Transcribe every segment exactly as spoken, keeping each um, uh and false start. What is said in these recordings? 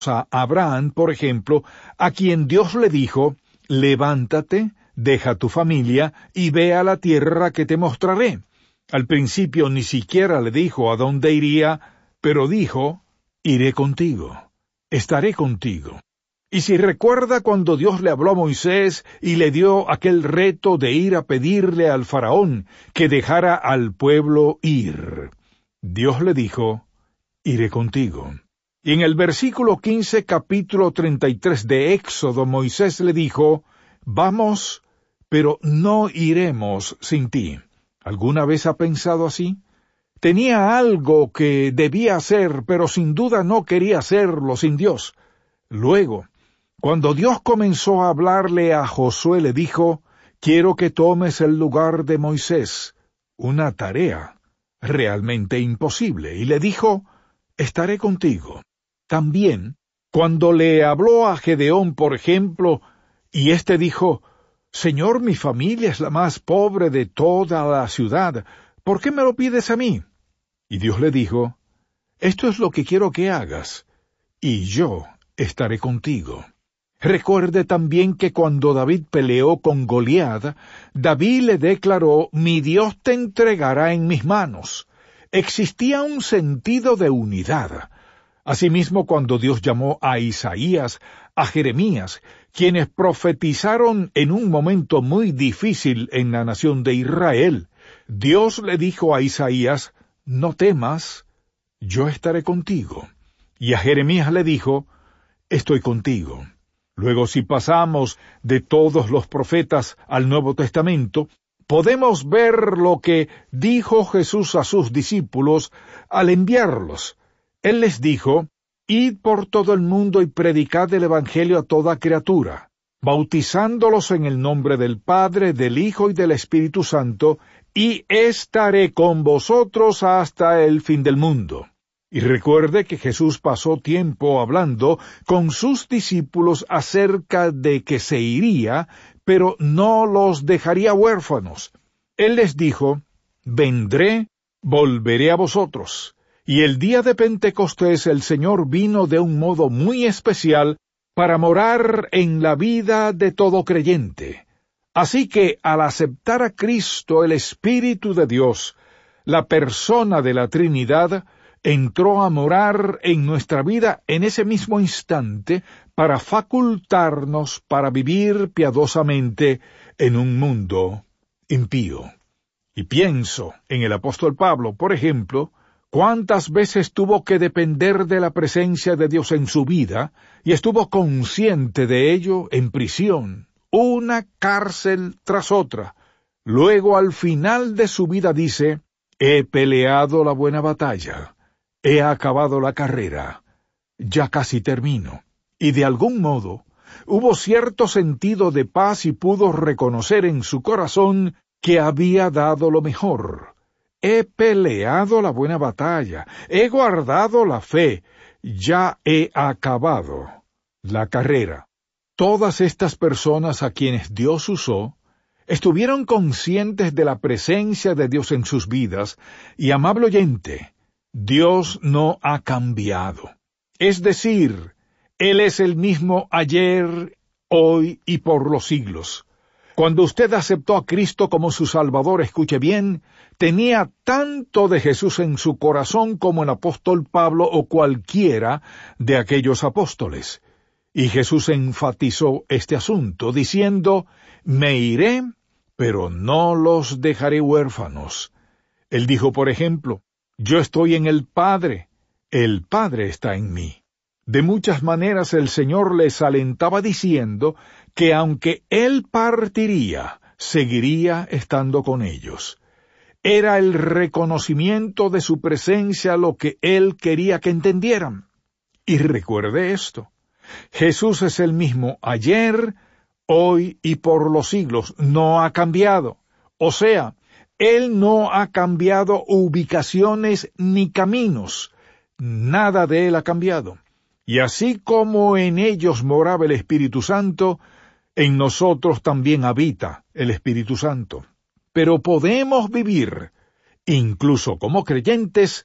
a Abraham, por ejemplo, a quien Dios le dijo, levántate, deja tu familia y ve a la tierra que te mostraré. Al principio ni siquiera le dijo a dónde iría, pero dijo, iré contigo, estaré contigo. Y si recuerda cuando Dios le habló a Moisés y le dio aquel reto de ir a pedirle al faraón que dejara al pueblo ir, Dios le dijo, iré contigo. Y en el versículo quince, capítulo treinta y tres de Éxodo, Moisés le dijo, vamos, pero no iremos sin ti. ¿Alguna vez ha pensado así? Tenía algo que debía hacer, pero sin duda no quería hacerlo sin Dios. Luego, cuando Dios comenzó a hablarle a Josué, le dijo, quiero que tomes el lugar de Moisés, una tarea realmente imposible, y le dijo, estaré contigo. También, cuando le habló a Gedeón, por ejemplo, y éste dijo, Señor, mi familia es la más pobre de toda la ciudad, ¿por qué me lo pides a mí? Y Dios le dijo, esto es lo que quiero que hagas, y yo estaré contigo. Recuerde también que cuando David peleó con Goliat, David le declaró, mi Dios te entregará en mis manos. Existía un sentido de unidad. Asimismo, cuando Dios llamó a Isaías, a Jeremías, quienes profetizaron en un momento muy difícil en la nación de Israel, Dios le dijo a Isaías, no temas, yo estaré contigo. Y a Jeremías le dijo, estoy contigo. Luego, si pasamos de todos los profetas al Nuevo Testamento, podemos ver lo que dijo Jesús a sus discípulos al enviarlos. Él les dijo, id por todo el mundo y predicad el Evangelio a toda criatura, bautizándolos en el nombre del Padre, del Hijo y del Espíritu Santo, y estaré con vosotros hasta el fin del mundo. Y recuerde que Jesús pasó tiempo hablando con sus discípulos acerca de que se iría, pero no los dejaría huérfanos. Él les dijo, vendré, volveré a vosotros. Y el día de Pentecostés el Señor vino de un modo muy especial para morar en la vida de todo creyente. Así que al aceptar a Cristo, el Espíritu de Dios, la persona de la Trinidad, entró a morar en nuestra vida en ese mismo instante para facultarnos para vivir piadosamente en un mundo impío. Y pienso en el apóstol Pablo, por ejemplo, cuántas veces tuvo que depender de la presencia de Dios en su vida, y estuvo consciente de ello en prisión, una cárcel tras otra. Luego, al final de su vida, dice, he peleado la buena batalla, he acabado la carrera, ya casi termino. Y de algún modo, hubo cierto sentido de paz y pudo reconocer en su corazón que había dado lo mejor. He peleado la buena batalla, he guardado la fe, ya he acabado la carrera. Todas estas personas a quienes Dios usó, estuvieron conscientes de la presencia de Dios en sus vidas, y amable oyente, Dios no ha cambiado. Es decir, Él es el mismo ayer, hoy y por los siglos. Cuando usted aceptó a Cristo como su Salvador, escuche bien, tenía tanto de Jesús en su corazón como el apóstol Pablo o cualquiera de aquellos apóstoles. Y Jesús enfatizó este asunto, diciendo, me iré, pero no los dejaré huérfanos. Él dijo, por ejemplo, yo estoy en el Padre, el Padre está en mí. De muchas maneras el Señor les alentaba diciendo que aunque Él partiría, seguiría estando con ellos. Era el reconocimiento de su presencia lo que Él quería que entendieran. Y recuerde esto, Jesús es el mismo ayer, hoy y por los siglos, no ha cambiado. O sea, Él no ha cambiado ubicaciones ni caminos, nada de Él ha cambiado. Y así como en ellos moraba el Espíritu Santo, en nosotros también habita el Espíritu Santo. Pero podemos vivir, incluso como creyentes,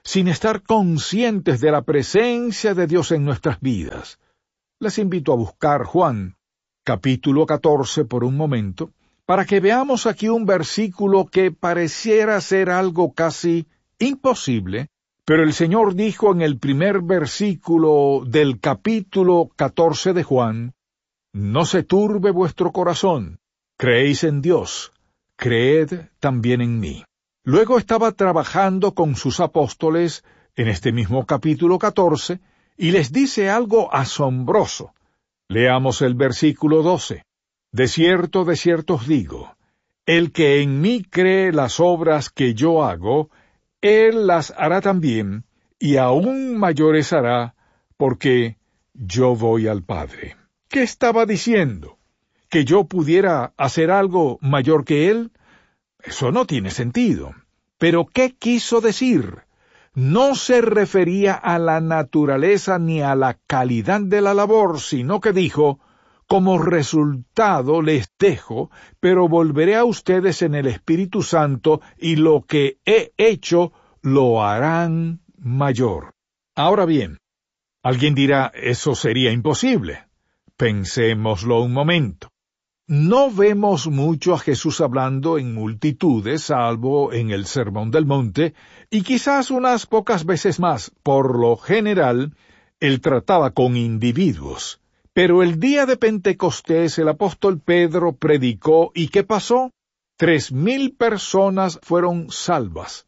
sin estar conscientes de la presencia de Dios en nuestras vidas. Les invito a buscar Juan, capítulo catorce por un momento, para que veamos aquí un versículo que pareciera ser algo casi imposible, pero el Señor dijo en el primer versículo del capítulo catorce de Juan: «No se turbe vuestro corazón, creéis en Dios, creed también en mí». Luego estaba trabajando con sus apóstoles en este mismo capítulo catorce y les dice algo asombroso. Leamos el versículo doce. «De cierto, de cierto os digo, el que en mí cree las obras que yo hago, él las hará también, y aún mayores hará, porque yo voy al Padre». ¿Qué estaba diciendo? ¿Que yo pudiera hacer algo mayor que él? Eso no tiene sentido. ¿Pero qué quiso decir? No se refería a la naturaleza ni a la calidad de la labor, sino que dijo: «Como resultado les dejo, pero volveré a ustedes en el Espíritu Santo, y lo que he hecho lo harán mayor». Ahora bien, alguien dirá: «Eso sería imposible». Pensémoslo un momento. No vemos mucho a Jesús hablando en multitudes, salvo en el Sermón del Monte, y quizás unas pocas veces más. Por lo general, él trataba con individuos. Pero el día de Pentecostés el apóstol Pedro predicó, ¿y qué pasó? Tres mil personas fueron salvas.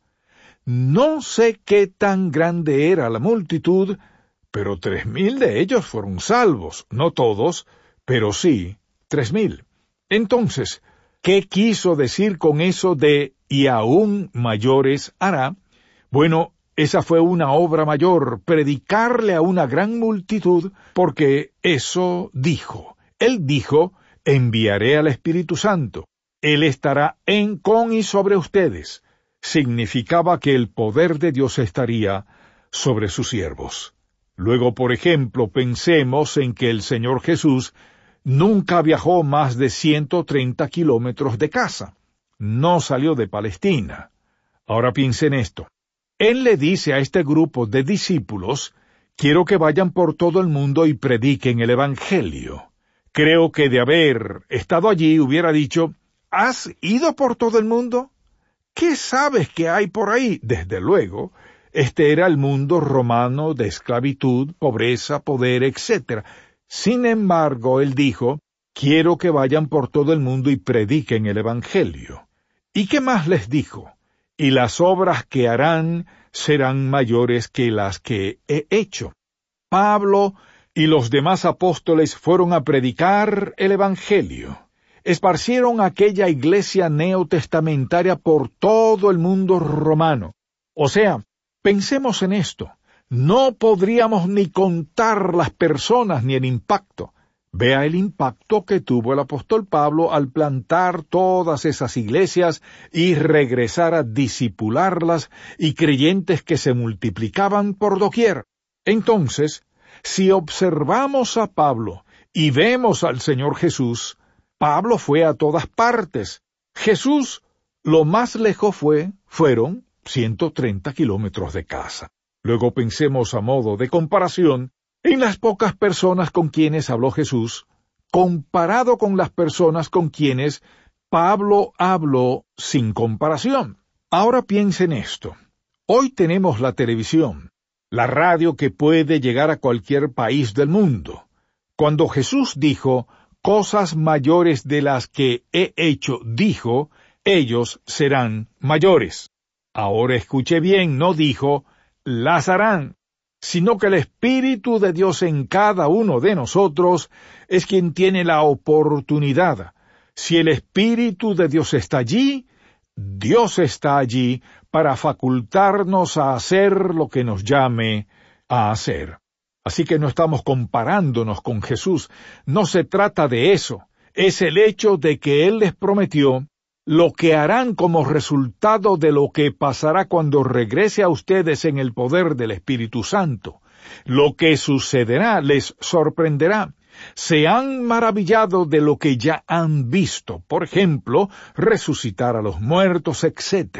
No sé qué tan grande era la multitud, pero tres mil de ellos fueron salvos, no todos, pero sí tres mil. Entonces, ¿qué quiso decir con eso de «y aún mayores hará»? Bueno, esa fue una obra mayor, predicarle a una gran multitud, porque eso dijo. Él dijo: «Enviaré al Espíritu Santo. Él estará en, con y sobre ustedes». Significaba que el poder de Dios estaría sobre sus siervos. Luego, por ejemplo, pensemos en que el Señor Jesús nunca viajó más de ciento treinta kilómetros de casa. No salió de Palestina. Ahora piensen esto. Él le dice a este grupo de discípulos: «Quiero que vayan por todo el mundo y prediquen el Evangelio». Creo que de haber estado allí hubiera dicho: «¿Has ido por todo el mundo? ¿Qué sabes que hay por ahí?». Desde luego, este era el mundo romano de esclavitud, pobreza, poder, etcétera. Sin embargo, él dijo: «Quiero que vayan por todo el mundo y prediquen el Evangelio». ¿Y qué más les dijo? «Y las obras que harán serán mayores que las que he hecho». Pablo y los demás apóstoles fueron a predicar el Evangelio. Esparcieron aquella iglesia neotestamentaria por todo el mundo romano. O sea, pensemos en esto. No podríamos ni contar las personas ni el impacto. Vea el impacto que tuvo el apóstol Pablo al plantar todas esas iglesias y regresar a discipularlas, y creyentes que se multiplicaban por doquier. Entonces, si observamos a Pablo y vemos al Señor Jesús, Pablo fue a todas partes. Jesús, lo más lejos fue, fueron ciento treinta kilómetros de casa. Luego pensemos a modo de comparación en las pocas personas con quienes habló Jesús, comparado con las personas con quienes Pablo habló sin comparación. Ahora piensen esto. Hoy tenemos la televisión, la radio que puede llegar a cualquier país del mundo. Cuando Jesús dijo: «Cosas mayores de las que he hecho», dijo, «ellos serán mayores». Ahora escuche bien, no dijo «las harán», sino que el Espíritu de Dios en cada uno de nosotros es quien tiene la oportunidad. Si el Espíritu de Dios está allí, Dios está allí para facultarnos a hacer lo que nos llame a hacer. Así que no estamos comparándonos con Jesús, no se trata de eso, es el hecho de que Él les prometió lo que harán como resultado de lo que pasará cuando regrese a ustedes en el poder del Espíritu Santo. Lo que sucederá les sorprenderá. Se han maravillado de lo que ya han visto, por ejemplo, resucitar a los muertos, etcétera.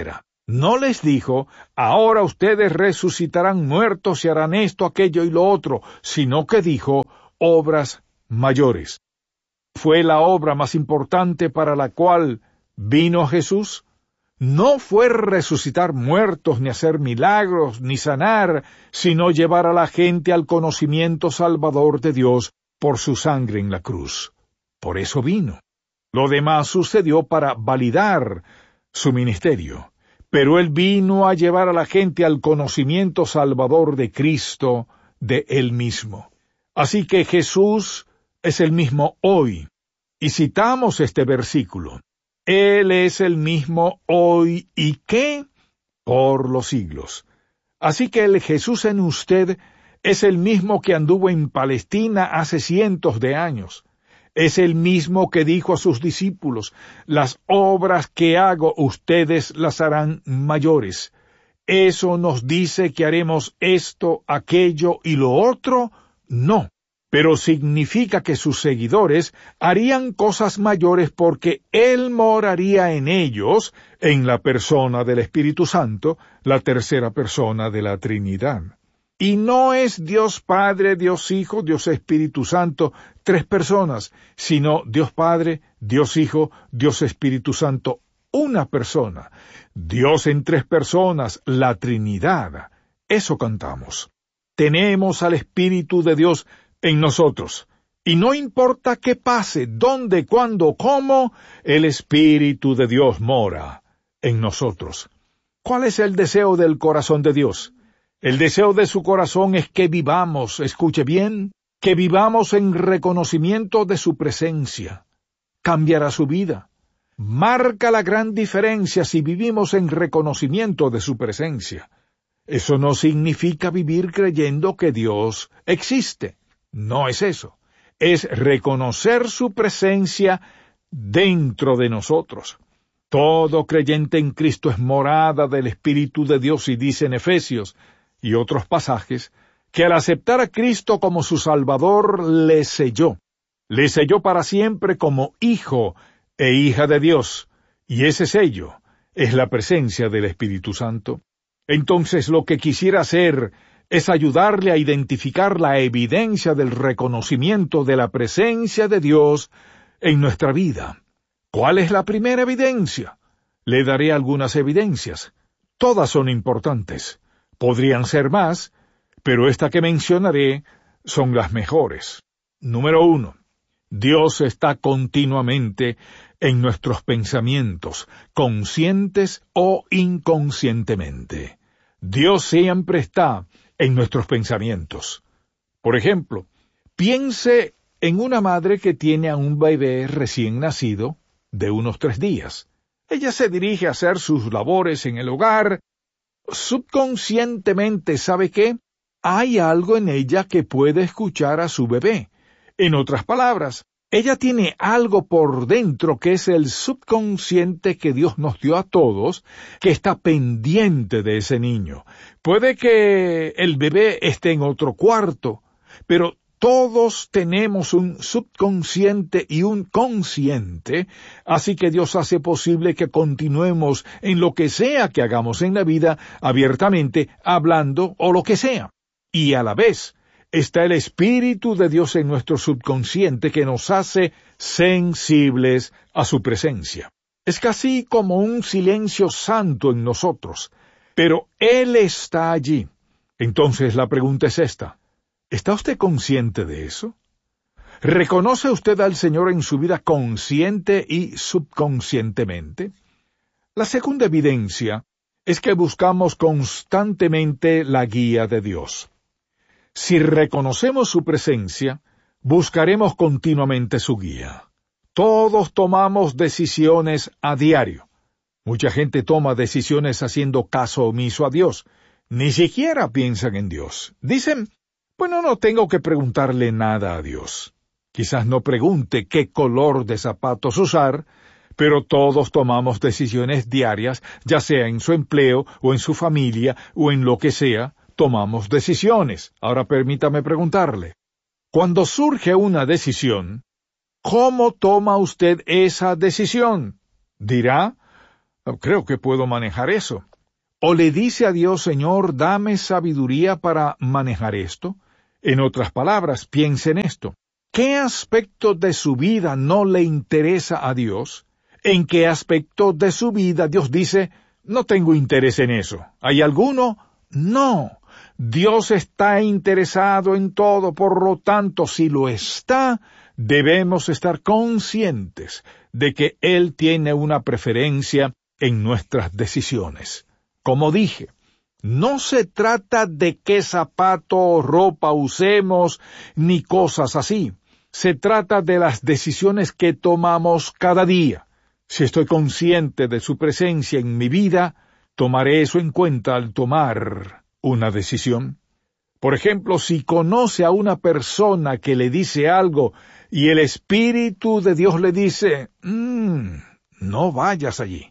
No les dijo, ahora ustedes resucitarán muertos y harán esto, aquello y lo otro, sino que dijo, obras mayores. ¿Fue la obra más importante para la cual vino Jesús? No fue resucitar muertos, ni hacer milagros, ni sanar, sino llevar a la gente al conocimiento salvador de Dios por su sangre en la cruz. Por eso vino. Lo demás sucedió para validar su ministerio. Pero él vino a llevar a la gente al conocimiento salvador de Cristo, de él mismo. Así que Jesús es el mismo hoy. Y citamos este versículo. Él es el mismo hoy y ¿qué? Por los siglos. Así que el Jesús en usted es el mismo que anduvo en Palestina hace cientos de años. Es el mismo que dijo a sus discípulos, las obras que hago ustedes las harán mayores. ¿Eso nos dice que haremos esto, aquello y lo otro? No. Pero significa que sus seguidores harían cosas mayores porque Él moraría en ellos, en la persona del Espíritu Santo, la tercera persona de la Trinidad. Y no es Dios Padre, Dios Hijo, Dios Espíritu Santo, tres personas, sino Dios Padre, Dios Hijo, Dios Espíritu Santo, una persona. Dios en tres personas, la Trinidad. Eso cantamos. Tenemos al Espíritu de Dios en nosotros. Y no importa qué pase, dónde, cuándo, cómo, el Espíritu de Dios mora en nosotros. ¿Cuál es el deseo del corazón de Dios? El deseo de su corazón es que vivamos, escuche bien, que vivamos en reconocimiento de su presencia. Cambiará su vida. Marca la gran diferencia si vivimos en reconocimiento de su presencia. Eso no significa vivir creyendo que Dios existe. No es eso. Es reconocer su presencia dentro de nosotros. Todo creyente en Cristo es morada del Espíritu de Dios y dice en Efesios y otros pasajes que al aceptar a Cristo como su Salvador le selló. Le selló para siempre como hijo e hija de Dios. Y ese sello es la presencia del Espíritu Santo. Entonces lo que quisiera hacer es ayudarle a identificar la evidencia del reconocimiento de la presencia de Dios en nuestra vida. ¿Cuál es la primera evidencia? Le daré algunas evidencias. Todas son importantes. Podrían ser más, pero esta que mencionaré son las mejores. Número uno. Dios está continuamente en nuestros pensamientos, conscientes o inconscientemente. Dios siempre está en nuestros pensamientos. Por ejemplo, piense en una madre que tiene a un bebé recién nacido de unos tres días. Ella se dirige a hacer sus labores en el hogar. Subconscientemente sabe que hay algo en ella que puede escuchar a su bebé. En otras palabras, ella tiene algo por dentro que es el subconsciente que Dios nos dio a todos, que está pendiente de ese niño. Puede que el bebé esté en otro cuarto, pero todos tenemos un subconsciente y un consciente, así que Dios hace posible que continuemos en lo que sea que hagamos en la vida, abiertamente, hablando o lo que sea. Y a la vez, está el Espíritu de Dios en nuestro subconsciente que nos hace sensibles a su presencia. Es casi como un silencio santo en nosotros, pero Él está allí. Entonces la pregunta es esta: ¿está usted consciente de eso? ¿Reconoce usted al Señor en su vida consciente y subconscientemente? La segunda evidencia es que buscamos constantemente la guía de Dios. Si reconocemos su presencia, buscaremos continuamente su guía. Todos tomamos decisiones a diario. Mucha gente toma decisiones haciendo caso omiso a Dios. Ni siquiera piensan en Dios. Dicen, bueno, no tengo que preguntarle nada a Dios. Quizás no pregunte qué color de zapatos usar, pero todos tomamos decisiones diarias, ya sea en su empleo, o en su familia, o en lo que sea. Tomamos decisiones. Ahora permítame preguntarle, cuando surge una decisión, ¿cómo toma usted esa decisión? Dirá, creo que puedo manejar eso. ¿O le dice a Dios, Señor, dame sabiduría para manejar esto? En otras palabras, piense en esto. ¿Qué aspecto de su vida no le interesa a Dios? ¿En qué aspecto de su vida Dios dice, no tengo interés en eso? ¿Hay alguno? No. Dios está interesado en todo, por lo tanto, si lo está, debemos estar conscientes de que Él tiene una preferencia en nuestras decisiones. Como dije, no se trata de qué zapato o ropa usemos, ni cosas así. Se trata de las decisiones que tomamos cada día. Si estoy consciente de su presencia en mi vida, tomaré eso en cuenta al tomar una decisión. Por ejemplo, si conoce a una persona que le dice algo y el Espíritu de Dios le dice, mmm, no vayas allí.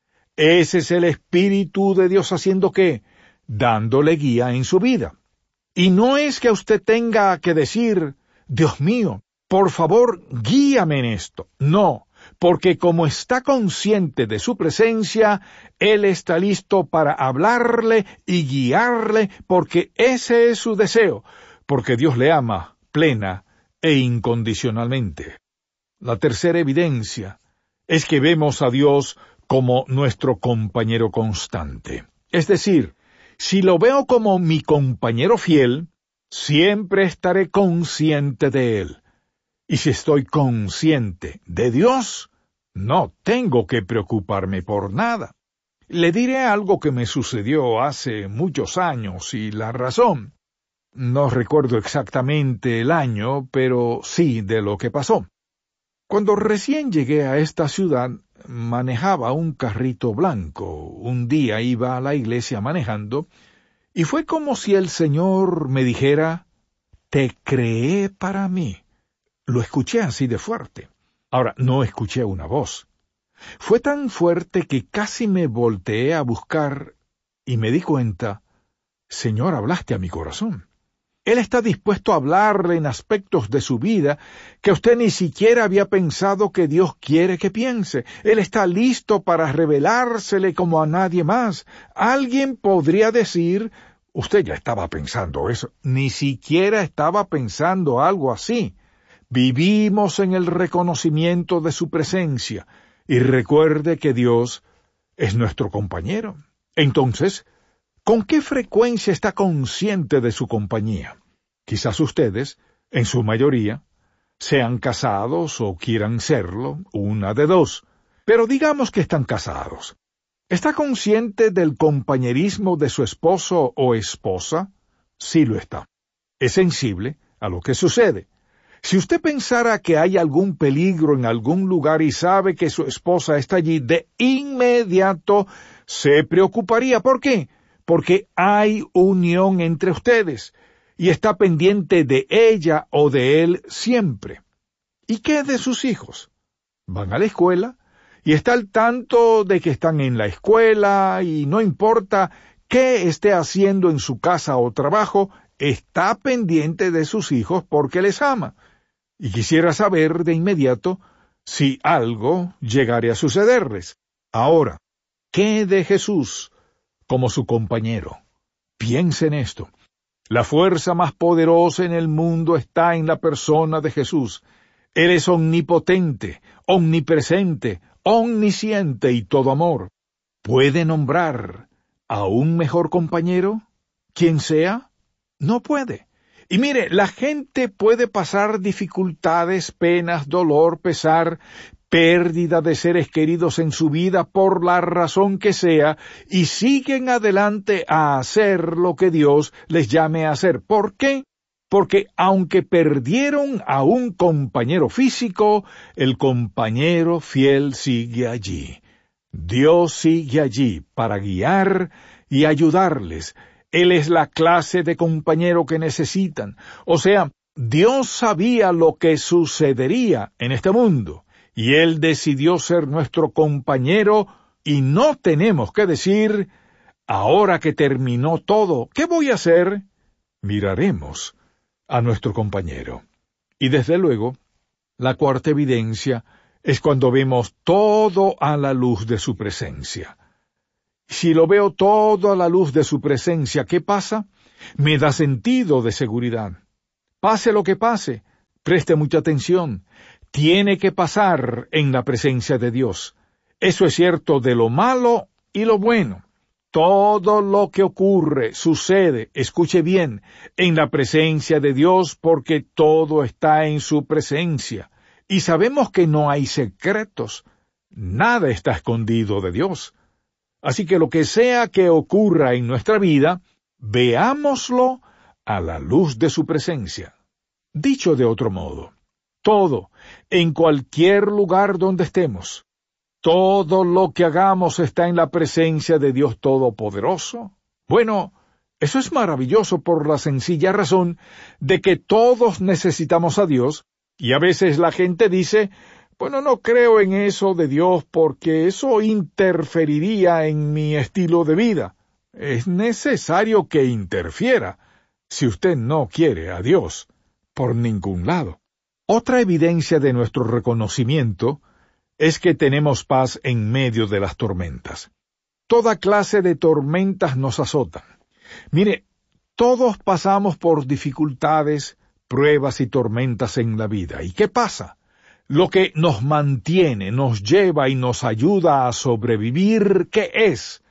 Ese es el Espíritu de Dios haciendo ¿qué? Dándole guía en su vida. Y no es que usted tenga que decir, Dios mío, por favor, guíame en esto. No, porque como está consciente de su presencia, Él está listo para hablarle y guiarle, porque ese es su deseo, porque Dios le ama plena e incondicionalmente. La tercera evidencia es que vemos a Dios como nuestro compañero constante. Es decir, si lo veo como mi compañero fiel, siempre estaré consciente de Él. Y si estoy consciente de Dios, no tengo que preocuparme por nada. Le diré algo que me sucedió hace muchos años y la razón. No recuerdo exactamente el año, pero sí de lo que pasó. Cuando recién llegué a esta ciudad, manejaba un carrito blanco. Un día iba a la iglesia manejando, y fue como si el Señor me dijera, «Te creé para mí». Lo escuché así de fuerte. Ahora, no escuché una voz. Fue tan fuerte que casi me volteé a buscar y me di cuenta, Señor, hablaste a mi corazón. Él está dispuesto a hablarle en aspectos de su vida que usted ni siquiera había pensado que Dios quiere que piense. Él está listo para revelársele como a nadie más. Alguien podría decir, usted ya estaba pensando eso. Ni siquiera estaba pensando algo así. Vivimos en el reconocimiento de su presencia, y recuerde que Dios es nuestro compañero. Entonces, ¿con qué frecuencia está consciente de su compañía? Quizás ustedes, en su mayoría, sean casados o quieran serlo, una de dos, pero digamos que están casados. ¿Está consciente del compañerismo de su esposo o esposa? Sí lo está. Es sensible a lo que sucede. Si usted pensara que hay algún peligro en algún lugar y sabe que su esposa está allí, de inmediato se preocuparía. ¿Por qué? Porque hay unión entre ustedes y está pendiente de ella o de él siempre. ¿Y qué de sus hijos? Van a la escuela y está al tanto de que están en la escuela y no importa qué esté haciendo en su casa o trabajo, está pendiente de sus hijos porque les ama. Y quisiera saber de inmediato si algo llegare a sucederles. Ahora, ¿qué de Jesús como su compañero? Piense en esto. La fuerza más poderosa en el mundo está en la persona de Jesús. Él es omnipotente, omnipresente, omnisciente y todo amor. ¿Puede nombrar a un mejor compañero? ¿Quién sea? No puede. Y mire, la gente puede pasar dificultades, penas, dolor, pesar, pérdida de seres queridos en su vida por la razón que sea, y siguen adelante a hacer lo que Dios les llame a hacer. ¿Por qué? Porque aunque perdieron a un compañero físico, el compañero fiel sigue allí. Dios sigue allí para guiar y ayudarles. Él es la clase de compañero que necesitan. O sea, Dios sabía lo que sucedería en este mundo, y Él decidió ser nuestro compañero, y no tenemos que decir, ahora que terminó todo, ¿qué voy a hacer? Miraremos a nuestro compañero. Y desde luego, la cuarta evidencia es cuando vemos todo a la luz de su presencia. Si lo veo todo a la luz de su presencia, ¿qué pasa? Me da sentido de seguridad. Pase lo que pase, preste mucha atención. Tiene que pasar en la presencia de Dios. Eso es cierto de lo malo y lo bueno. Todo lo que ocurre, sucede, escuche bien, en la presencia de Dios, porque todo está en su presencia. Y sabemos que no hay secretos. Nada está escondido de Dios. Así que lo que sea que ocurra en nuestra vida, veámoslo a la luz de su presencia. Dicho de otro modo, todo, en cualquier lugar donde estemos, todo lo que hagamos está en la presencia de Dios Todopoderoso. Bueno, eso es maravilloso por la sencilla razón de que todos necesitamos a Dios, y a veces la gente dice, bueno, no creo en eso de Dios porque eso interferiría en mi estilo de vida. Es necesario que interfiera si usted no quiere a Dios por ningún lado. Otra evidencia de nuestro reconocimiento es que tenemos paz en medio de las tormentas. Toda clase de tormentas nos azotan. Mire, todos pasamos por dificultades, pruebas y tormentas en la vida. ¿Y qué pasa? Lo que nos mantiene, nos lleva y nos ayuda a sobrevivir, ¿qué es?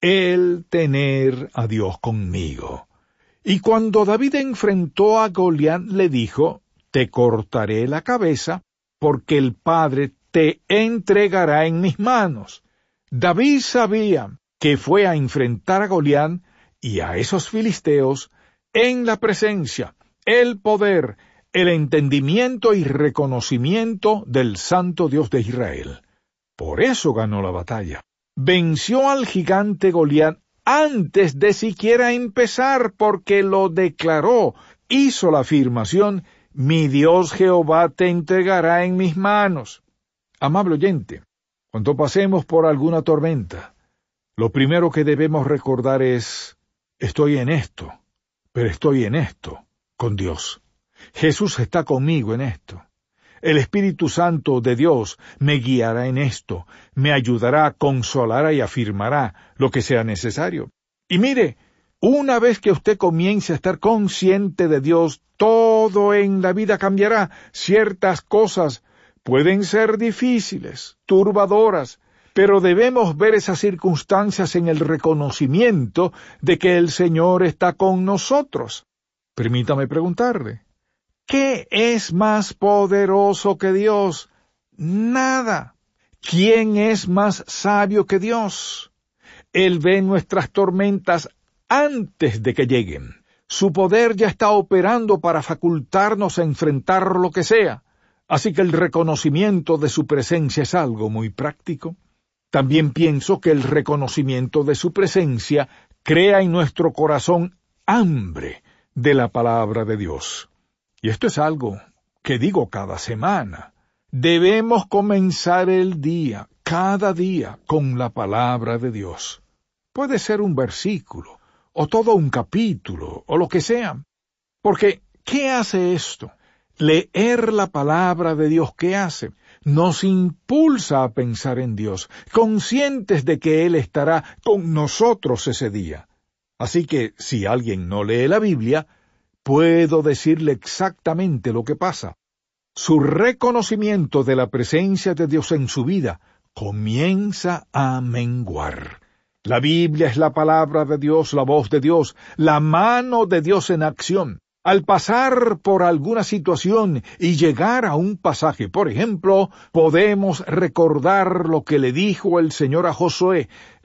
El tener a Dios conmigo. Y cuando David enfrentó a Goliat, le dijo, te cortaré la cabeza, porque el Padre te entregará en mis manos. David sabía que fue a enfrentar a Goliat y a esos filisteos en la presencia, el poder, el entendimiento y reconocimiento del Santo Dios de Israel. Por eso ganó la batalla. Venció al gigante Goliat antes de siquiera empezar, porque lo declaró, hizo la afirmación, mi Dios Jehová te entregará en mis manos. Amable oyente, cuando pasemos por alguna tormenta, lo primero que debemos recordar es, estoy en esto, pero estoy en esto con Dios. Jesús está conmigo en esto. El Espíritu Santo de Dios me guiará en esto, me ayudará, consolará y afirmará lo que sea necesario. Y mire, una vez que usted comience a estar consciente de Dios, todo en la vida cambiará. Ciertas cosas pueden ser difíciles, turbadoras, pero debemos ver esas circunstancias en el reconocimiento de que el Señor está con nosotros. Permítame preguntarle, ¿qué es más poderoso que Dios? Nada. ¿Quién es más sabio que Dios? Él ve nuestras tormentas antes de que lleguen. Su poder ya está operando para facultarnos a enfrentar lo que sea. Así que el reconocimiento de su presencia es algo muy práctico. También pienso que el reconocimiento de su presencia crea en nuestro corazón hambre de la palabra de Dios. Y esto es algo que digo cada semana. Debemos comenzar el día, cada día, con la palabra de Dios. Puede ser un versículo, o todo un capítulo, o lo que sea. Porque, ¿qué hace esto? Leer la palabra de Dios, ¿qué hace? Nos impulsa a pensar en Dios, conscientes de que Él estará con nosotros ese día. Así que, si alguien no lee la Biblia, puedo decirle exactamente lo que pasa. Su reconocimiento de la presencia de Dios en su vida comienza a menguar. La Biblia es la palabra de Dios, la voz de Dios, la mano de Dios en acción. Al pasar por alguna situación y llegar a un pasaje, por ejemplo, podemos recordar lo que le dijo el Señor a Josué: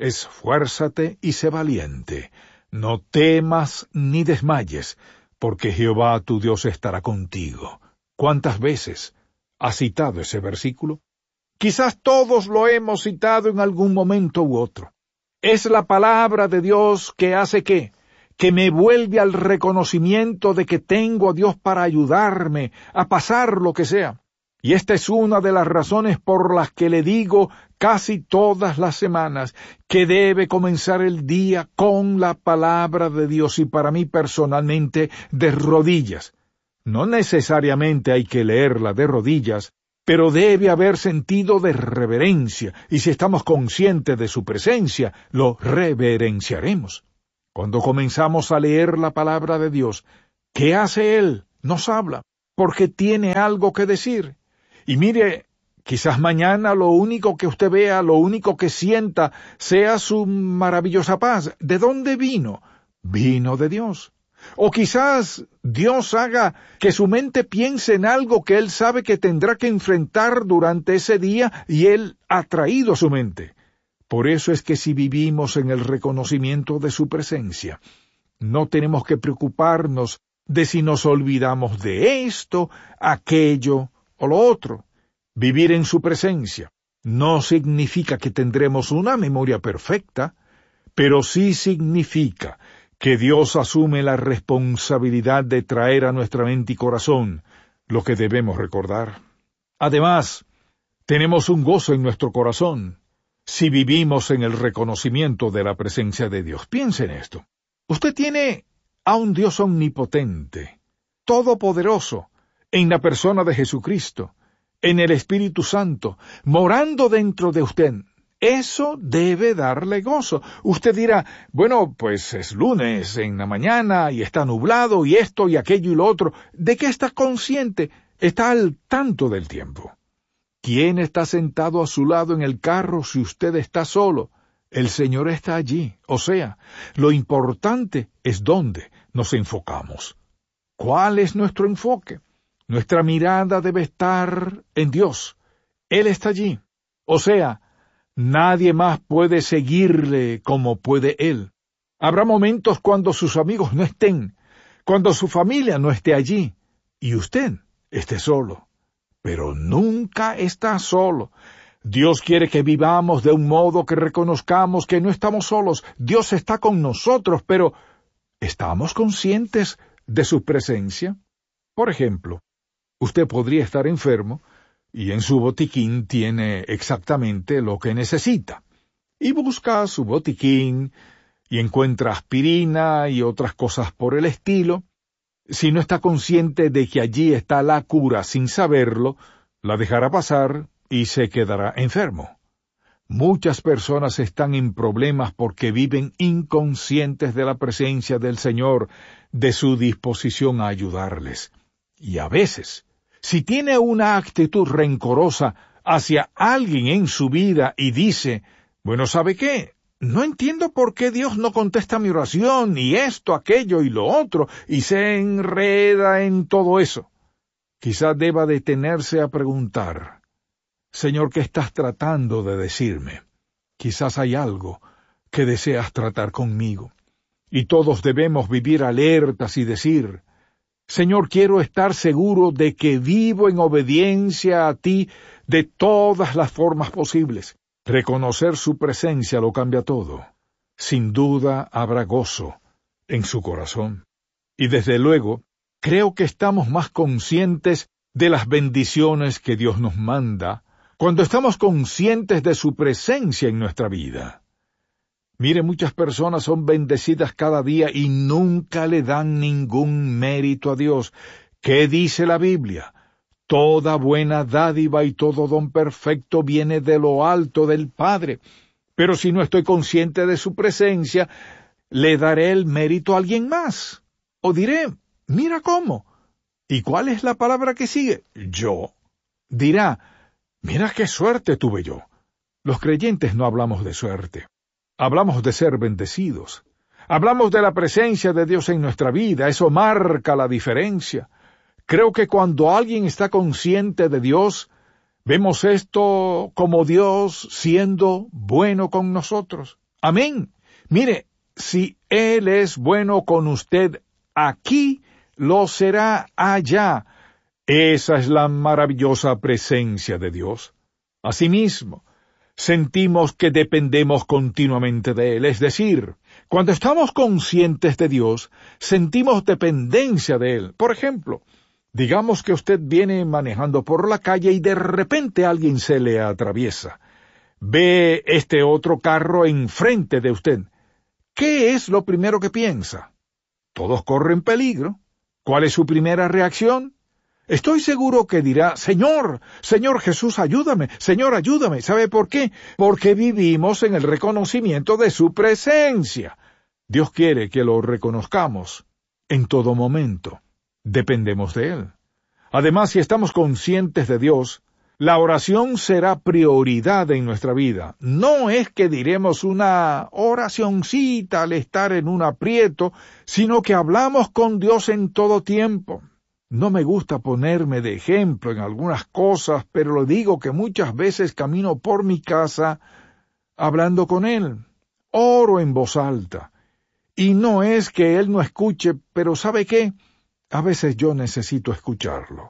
esfuérzate y sé valiente, no temas ni desmayes, porque Jehová tu Dios estará contigo. ¿Cuántas veces ha citado ese versículo? Quizás todos lo hemos citado en algún momento u otro. Es la palabra de Dios que hace ¿qué? Que me vuelve al reconocimiento de que tengo a Dios para ayudarme a pasar lo que sea. Y esta es una de las razones por las que le digo casi todas las semanas que debe comenzar el día con la palabra de Dios, y para mí personalmente de rodillas. No necesariamente hay que leerla de rodillas, pero debe haber sentido de reverencia, y si estamos conscientes de su presencia, lo reverenciaremos. Cuando comenzamos a leer la palabra de Dios, ¿qué hace Él? Nos habla, porque tiene algo que decir. Y mire, quizás mañana lo único que usted vea, lo único que sienta, sea su maravillosa paz. ¿De dónde vino? Vino de Dios. O quizás Dios haga que su mente piense en algo que Él sabe que tendrá que enfrentar durante ese día y Él ha traído a su mente. Por eso es que si vivimos en el reconocimiento de su presencia, no tenemos que preocuparnos de si nos olvidamos de esto, aquello o lo otro. Vivir en su presencia no significa que tendremos una memoria perfecta, pero sí significa que Dios asume la responsabilidad de traer a nuestra mente y corazón lo que debemos recordar. Además, tenemos un gozo en nuestro corazón si vivimos en el reconocimiento de la presencia de Dios. Piense en esto. Usted tiene a un Dios omnipotente, todopoderoso, en la persona de Jesucristo, en el Espíritu Santo, morando dentro de usted. Eso debe darle gozo. Usted dirá, bueno, pues es lunes en la mañana y está nublado y esto y aquello y lo otro. ¿De qué está consciente? Está al tanto del tiempo. ¿Quién está sentado a su lado en el carro si usted está solo? El Señor está allí. O sea, lo importante es dónde nos enfocamos. ¿Cuál es nuestro enfoque? Nuestra mirada debe estar en Dios. Él está allí. O sea, nadie más puede seguirle como puede Él. Habrá momentos cuando sus amigos no estén, cuando su familia no esté allí, y usted esté solo. Pero nunca está solo. Dios quiere que vivamos de un modo que reconozcamos que no estamos solos. Dios está con nosotros, pero ¿estamos conscientes de su presencia? Por ejemplo, usted podría estar enfermo, y en su botiquín tiene exactamente lo que necesita. Y busca su botiquín, y encuentra aspirina y otras cosas por el estilo. Si no está consciente de que allí está la cura sin saberlo, la dejará pasar y se quedará enfermo. Muchas personas están en problemas porque viven inconscientes de la presencia del Señor, de su disposición a ayudarles. Y a veces, si tiene una actitud rencorosa hacia alguien en su vida y dice, bueno, ¿sabe qué? No entiendo por qué Dios no contesta mi oración, y esto, aquello y lo otro, y se enreda en todo eso. Quizá deba detenerse a preguntar, Señor, ¿qué estás tratando de decirme? Quizás hay algo que deseas tratar conmigo. Y todos debemos vivir alertas y decir, Señor, quiero estar seguro de que vivo en obediencia a ti de todas las formas posibles. Reconocer su presencia lo cambia todo. Sin duda habrá gozo en su corazón. Y desde luego, creo que estamos más conscientes de las bendiciones que Dios nos manda cuando estamos conscientes de su presencia en nuestra vida. Mire, muchas personas son bendecidas cada día y nunca le dan ningún mérito a Dios. ¿Qué dice la Biblia? Toda buena dádiva y todo don perfecto viene de lo alto del Padre. Pero si no estoy consciente de su presencia, ¿le daré el mérito a alguien más? O diré, mira cómo. ¿Y cuál es la palabra que sigue? Yo. Dirá, mira qué suerte tuve yo. Los creyentes no hablamos de suerte. Hablamos de ser bendecidos. Hablamos de la presencia de Dios en nuestra vida. Eso marca la diferencia. Creo que cuando alguien está consciente de Dios, vemos esto como Dios siendo bueno con nosotros. Amén. Mire, si Él es bueno con usted aquí, lo será allá. Esa es la maravillosa presencia de Dios. Asimismo, sentimos que dependemos continuamente de Él, es decir, cuando estamos conscientes de Dios, sentimos dependencia de Él. Por ejemplo, digamos que usted viene manejando por la calle y de repente alguien se le atraviesa. Ve este otro carro enfrente de usted. ¿Qué es lo primero que piensa? Todos corren peligro. ¿Cuál es su primera reacción? Estoy seguro que dirá, Señor, Señor Jesús, ayúdame, Señor, ayúdame. ¿Sabe por qué? Porque vivimos en el reconocimiento de su presencia. Dios quiere que lo reconozcamos en todo momento. Dependemos de Él. Además, si estamos conscientes de Dios, la oración será prioridad en nuestra vida. No es que diremos una oracioncita al estar en un aprieto, sino que hablamos con Dios en todo tiempo. No me gusta ponerme de ejemplo en algunas cosas, pero le digo que muchas veces camino por mi casa hablando con Él. Oro en voz alta. Y no es que Él no escuche, pero ¿sabe qué? A veces yo necesito escucharlo.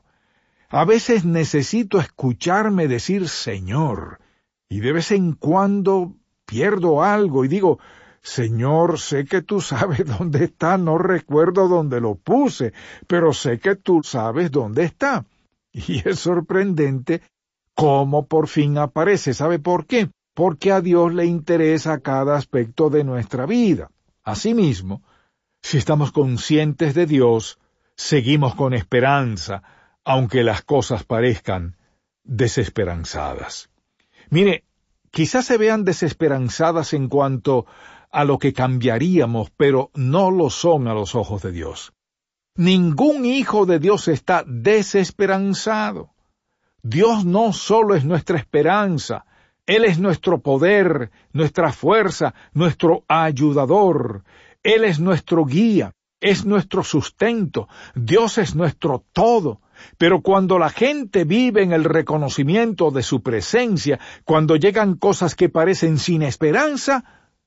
A veces necesito escucharme decir Señor. Y de vez en cuando pierdo algo y digo, Señor, sé que tú sabes dónde está, no recuerdo dónde lo puse, pero sé que tú sabes dónde está. Y es sorprendente cómo por fin aparece. ¿Sabe por qué? Porque a Dios le interesa cada aspecto de nuestra vida. Asimismo, si estamos conscientes de Dios, seguimos con esperanza, aunque las cosas parezcan desesperanzadas. Mire, quizás se vean desesperanzadas en cuanto a lo que cambiaríamos, pero no lo son a los ojos de Dios. Ningún hijo de Dios está desesperanzado. Dios no solo es nuestra esperanza, Él es nuestro poder, nuestra fuerza, nuestro ayudador. Él es nuestro guía, es nuestro sustento. Dios es nuestro todo. Pero cuando la gente vive en el reconocimiento de su presencia, cuando llegan cosas que parecen sin esperanza,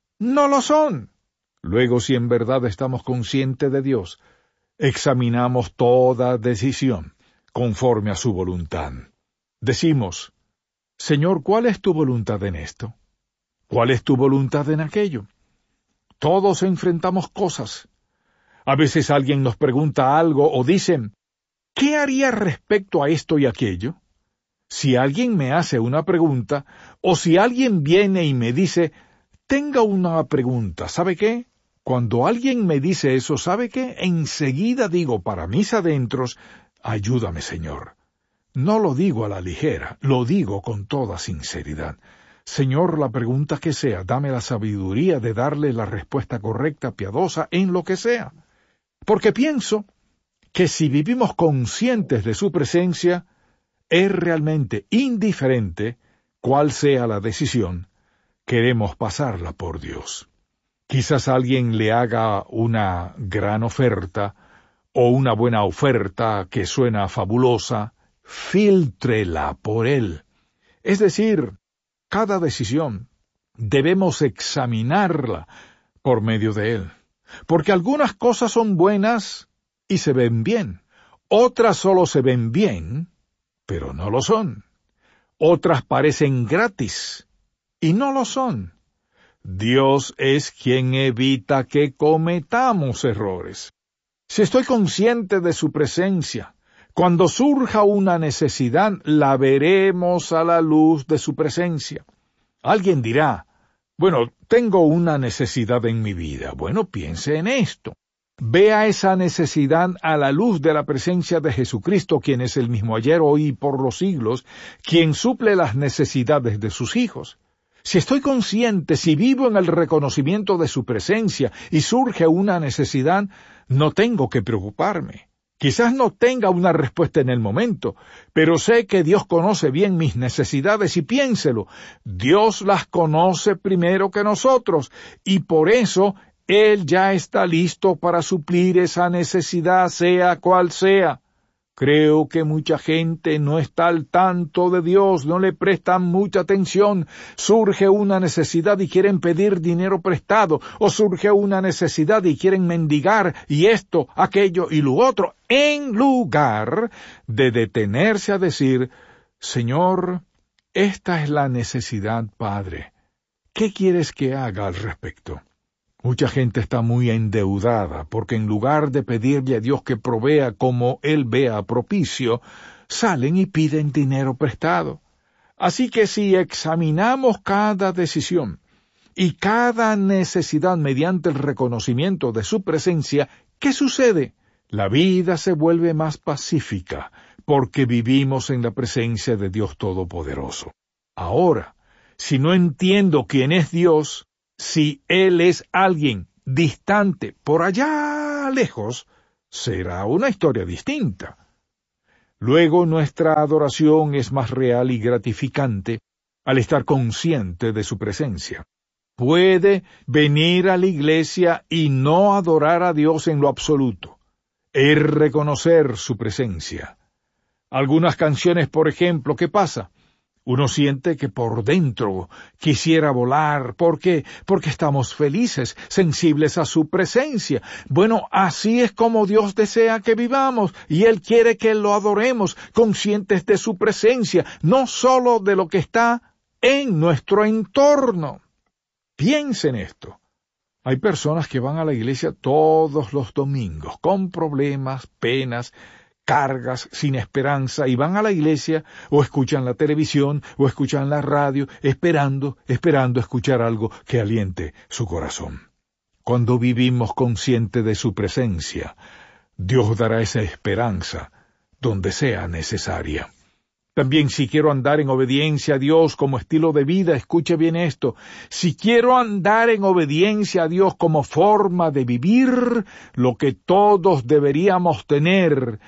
no lo son. Luego, si en verdad estamos conscientes de Dios, examinamos toda decisión conforme a su voluntad. Decimos, Señor, ¿cuál es tu voluntad en esto? ¿Cuál es tu voluntad en aquello? Todos enfrentamos cosas. A veces alguien nos pregunta algo o dicen, ¿qué haría respecto a esto y aquello? Si alguien me hace una pregunta, o si alguien viene y me dice, tenga una pregunta, ¿sabe qué? Cuando alguien me dice eso, ¿sabe qué? Enseguida digo para mis adentros, ayúdame, Señor. No lo digo a la ligera, lo digo con toda sinceridad. Señor, la pregunta que sea, dame la sabiduría de darle la respuesta correcta, piadosa, en lo que sea. Porque pienso que si vivimos conscientes de su presencia, es realmente indiferente cuál sea la decisión, queremos pasarla por Dios. Quizás alguien le haga una gran oferta, o una buena oferta que suena fabulosa, fíltrela por Él. Es decir, cada decisión debemos examinarla por medio de Él. Porque algunas cosas son buenas y se ven bien. Otras solo se ven bien, pero no lo son. Otras parecen gratis y no lo son. Dios es quien evita que cometamos errores. Si estoy consciente de su presencia, cuando surja una necesidad, la veremos a la luz de su presencia. Alguien dirá, bueno, tengo una necesidad en mi vida. Bueno, piense en esto. Vea esa necesidad a la luz de la presencia de Jesucristo, quien es el mismo ayer, hoy y por los siglos, quien suple las necesidades de sus hijos. Si estoy consciente, si vivo en el reconocimiento de su presencia y surge una necesidad, no tengo que preocuparme. Quizás no tenga una respuesta en el momento, pero sé que Dios conoce bien mis necesidades y piénselo, Dios las conoce primero que nosotros y por eso Él ya está listo para suplir esa necesidad, sea cual sea. Creo que mucha gente no está al tanto de Dios, no le prestan mucha atención. Surge una necesidad y quieren pedir dinero prestado, o surge una necesidad y quieren mendigar, y esto, aquello y lo otro, en lugar de detenerse a decir, Señor, esta es la necesidad, Padre. ¿Qué quieres que haga al respecto? Mucha gente está muy endeudada porque en lugar de pedirle a Dios que provea como Él vea propicio, salen y piden dinero prestado. Así que si examinamos cada decisión y cada necesidad mediante el reconocimiento de su presencia, ¿qué sucede? La vida se vuelve más pacífica, porque vivimos en la presencia de Dios Todopoderoso. Ahora, si no entiendo quién es Dios, si Él es alguien distante, por allá lejos, será una historia distinta. Luego nuestra adoración es más real y gratificante al estar consciente de su presencia. Puede venir a la iglesia y no adorar a Dios en lo absoluto. Es reconocer su presencia. Algunas canciones, por ejemplo, ¿qué pasa? Uno siente que por dentro quisiera volar. ¿Por qué? Porque estamos felices, sensibles a su presencia. Bueno, así es como Dios desea que vivamos, y Él quiere que lo adoremos, conscientes de su presencia, no solo de lo que está en nuestro entorno. Piensen esto. Hay personas que van a la iglesia todos los domingos, con problemas, penas, cargas, sin esperanza, y van a la iglesia, o escuchan la televisión, o escuchan la radio, esperando, esperando escuchar algo que aliente su corazón. Cuando vivimos conscientes de su presencia, Dios dará esa esperanza donde sea necesaria. También, si quiero andar en obediencia a Dios como estilo de vida, escuche bien esto, si quiero andar en obediencia a Dios como forma de vivir, lo que todos deberíamos tener,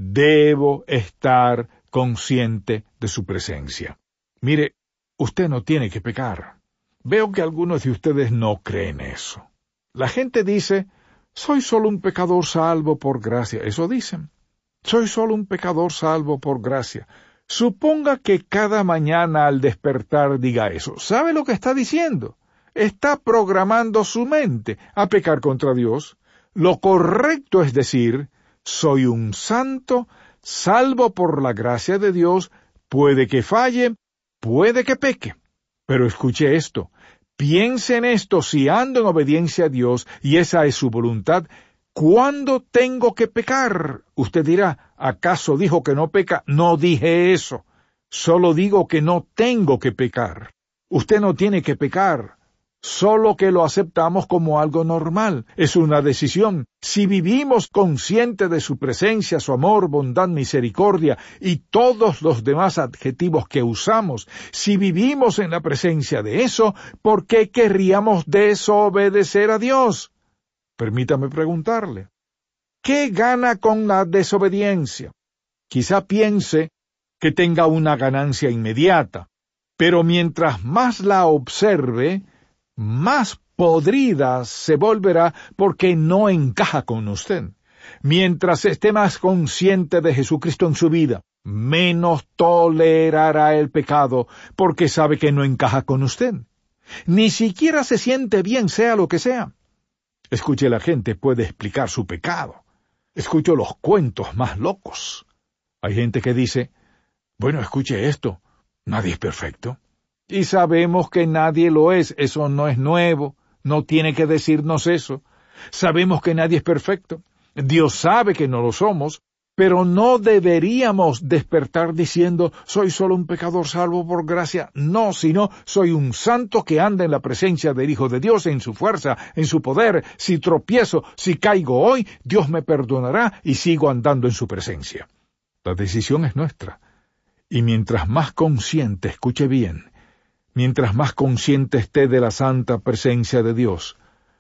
debo estar consciente de su presencia. Mire, usted no tiene que pecar. Veo que algunos de ustedes no creen eso. La gente dice, soy solo un pecador salvo por gracia. Eso dicen. Soy solo un pecador salvo por gracia. Suponga que cada mañana al despertar diga eso. ¿Sabe lo que está diciendo? Está programando su mente a pecar contra Dios. Lo correcto es decir, soy un santo, salvo por la gracia de Dios, puede que falle, puede que peque. Pero escuche esto, piense en esto si ando en obediencia a Dios y esa es su voluntad. ¿Cuándo tengo que pecar? Usted dirá, ¿acaso dijo que no peca? No dije eso. Solo digo que no tengo que pecar. Usted no tiene que pecar. Solo que lo aceptamos como algo normal. Es una decisión. Si vivimos conscientes de su presencia, su amor, bondad, misericordia y todos los demás adjetivos que usamos, si vivimos en la presencia de eso, ¿por qué querríamos desobedecer a Dios? Permítame preguntarle, ¿qué gana con la desobediencia? Quizá piense que tenga una ganancia inmediata, pero mientras más la observe, más podrida se volverá porque no encaja con usted. Mientras esté más consciente de Jesucristo en su vida, menos tolerará el pecado porque sabe que no encaja con usted. Ni siquiera se siente bien, sea lo que sea. Escuche, la gente puede explicar su pecado. Escucho los cuentos más locos. Hay gente que dice, bueno, escuche esto, nadie es perfecto. Y sabemos que nadie lo es, eso no es nuevo, no tiene que decirnos eso. Sabemos que nadie es perfecto, Dios sabe que no lo somos, pero no deberíamos despertar diciendo, soy solo un pecador salvo por gracia. No, sino soy un santo que anda en la presencia del Hijo de Dios, en su fuerza, en su poder. Si tropiezo, si caigo hoy, Dios me perdonará y sigo andando en su presencia. La decisión es nuestra. Y mientras más consciente, escuche bien, mientras más consciente esté de la santa presencia de Dios,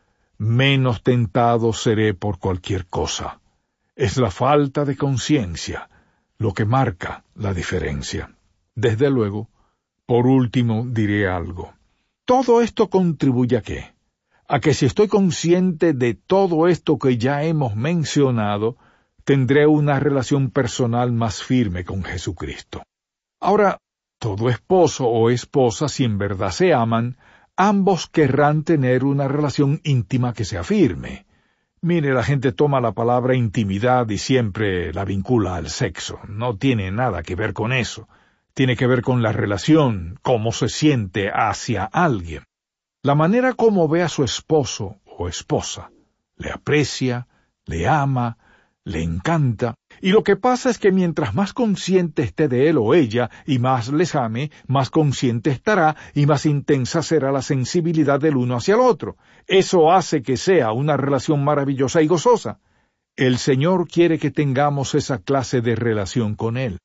menos tentado seré por cualquier cosa. Es la falta de conciencia lo que marca la diferencia. Desde luego, por último diré algo. Todo esto contribuye a qué? A que si estoy consciente de todo esto que ya hemos mencionado, tendré una relación personal más firme con Jesucristo. Ahora, todo esposo o esposa, si en verdad se aman, ambos querrán tener una relación íntima que sea firme. Mire, la gente toma la palabra intimidad y siempre la vincula al sexo. No tiene nada que ver con eso. Tiene que ver con la relación, cómo se siente hacia alguien. La manera como ve a su esposo o esposa. Le aprecia, le ama, le encanta. Y lo que pasa es que mientras más consciente esté de él o ella, y más les ame, más consciente estará y más intensa será la sensibilidad del uno hacia el otro. Eso hace que sea una relación maravillosa y gozosa. El Señor quiere que tengamos esa clase de relación con Él,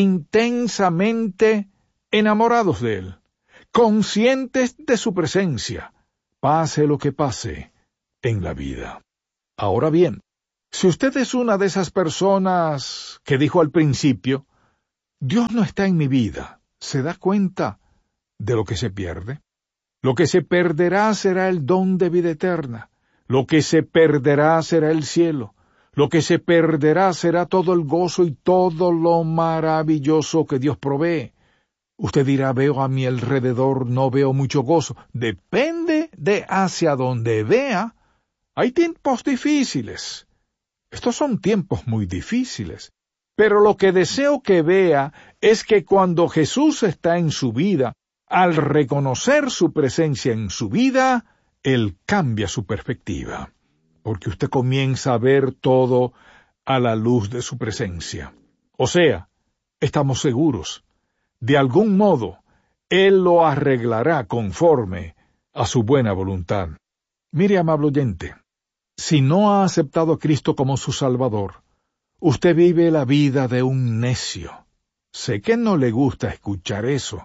intensamente enamorados de Él, conscientes de su presencia, pase lo que pase en la vida. Ahora bien, si usted es una de esas personas que dijo al principio, Dios no está en mi vida, ¿se da cuenta de lo que se pierde? Lo que se perderá será el don de vida eterna. Lo que se perderá será el cielo. Lo que se perderá será todo el gozo y todo lo maravilloso que Dios provee. Usted dirá, veo a mi alrededor, no veo mucho gozo. Depende de hacia donde vea. Hay tiempos difíciles. Estos son tiempos muy difíciles. Pero lo que deseo que vea es que cuando Jesús está en su vida, al reconocer su presencia en su vida, Él cambia su perspectiva, porque usted comienza a ver todo a la luz de su presencia. O sea, estamos seguros, de algún modo, Él lo arreglará conforme a su buena voluntad. Mire, amable oyente, si no ha aceptado a Cristo como su Salvador, usted vive la vida de un necio. Sé que no le gusta escuchar eso,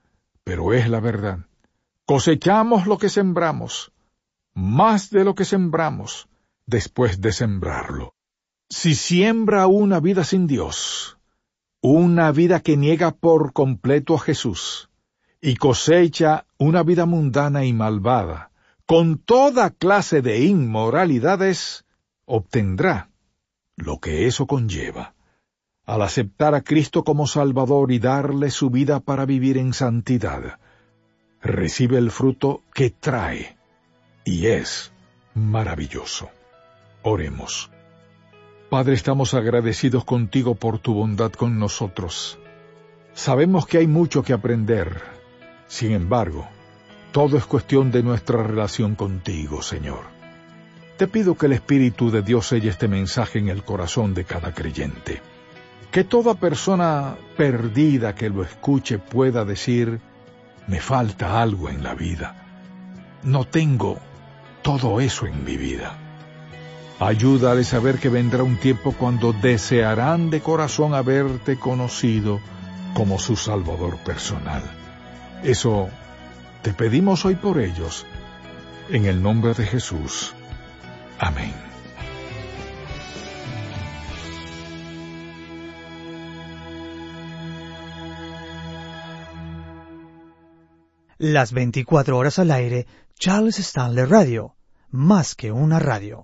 pero es la verdad. Cosechamos lo que sembramos, más de lo que sembramos después de sembrarlo. Si siembra una vida sin Dios, una vida que niega por completo a Jesús, y cosecha una vida mundana y malvada, con toda clase de inmoralidades, obtendrá lo que eso conlleva. Al aceptar a Cristo como Salvador y darle su vida para vivir en santidad, recibe el fruto que trae, y es maravilloso. Oremos. Padre, estamos agradecidos contigo por tu bondad con nosotros. Sabemos que hay mucho que aprender. Sin embargo, todo es cuestión de nuestra relación contigo, Señor. Te pido que el Espíritu de Dios selle este mensaje en el corazón de cada creyente. Que toda persona perdida que lo escuche pueda decir, me falta algo en la vida. No tengo todo eso en mi vida. Ayúdale a saber que vendrá un tiempo cuando desearán de corazón haberte conocido como su Salvador personal. Eso te pedimos hoy por ellos, en el nombre de Jesús. Amén. Las veinticuatro horas al aire, Charles Stanley Radio, más que una radio.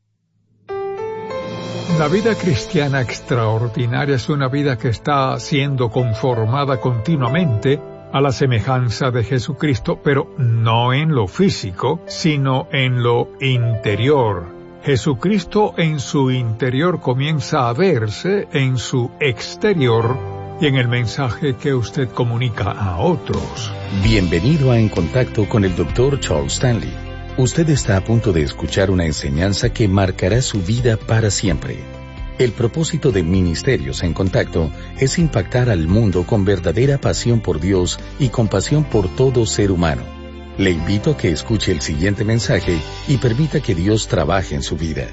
La vida cristiana extraordinaria es una vida que está siendo conformada continuamente a la semejanza de Jesucristo, pero no en lo físico, sino en lo interior. Jesucristo en su interior comienza a verse en su exterior y en el mensaje que usted comunica a otros. Bienvenido a En Contacto con el doctor Charles Stanley. Usted está a punto de escuchar una enseñanza que marcará su vida para siempre. El propósito de Ministerios en Contacto es impactar al mundo con verdadera pasión por Dios y compasión por todo ser humano. Le invito a que escuche el siguiente mensaje y permita que Dios trabaje en su vida.